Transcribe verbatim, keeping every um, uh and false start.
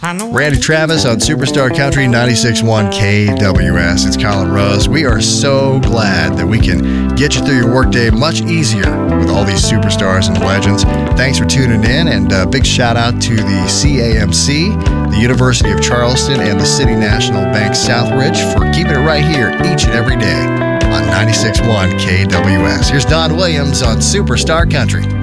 Randy Travis on Superstar Country ninety-six point one K W S. It's Colin Rose. We are so glad that we can get you through your workday much easier with all these superstars and legends. Thanks for tuning in, and a big shout out to the C A M C, the University of Charleston, and the City National Bank Southridge for keeping it right here each and every day on ninety-six point one K W S. Here's Don Williams on Superstar Country.